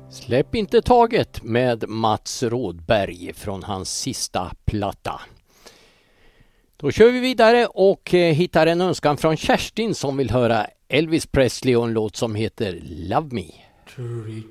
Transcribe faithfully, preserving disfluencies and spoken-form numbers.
Släpp inte taget med Mats Rådberg från hans sista platta. Då kör vi vidare och hittar en önskan från Kerstin som vill höra Elvis Presley och en låt som heter Love Me.